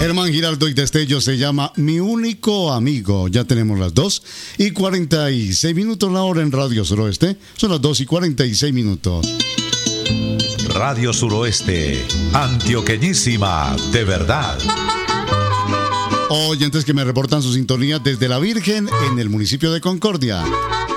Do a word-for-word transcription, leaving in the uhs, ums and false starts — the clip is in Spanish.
Germán Giraldo y Destello se llama Mi Único Amigo. Ya tenemos las dos y cuarenta y seis minutos la hora en Radio Suroeste. Son las dos y cuarenta y seis minutos. Radio Suroeste, antioqueñísima de verdad. Oyentes que me reportan su sintonía desde La Virgen en el municipio de Concordia.